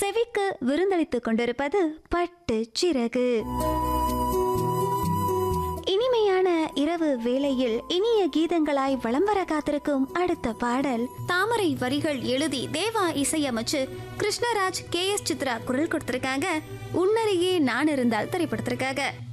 செவிக்கு விருந்தளித்துக் கொண்டிருப்பது பட்டு சிறகு. இனிமையான இரவு வேளையில் இனிய கீதங்களாய் வலம் வர காத்திருக்கும் அடுத்த பாடல் தாமரை வரிகள் எழுதி தேவா இசையமைச்சு கிருஷ்ணராஜ், KS சித்ரா குரல் கொடுத்திருக்காங்க. உன்னருகே நான் இருந்தால் திரைப்படத்திற்காக.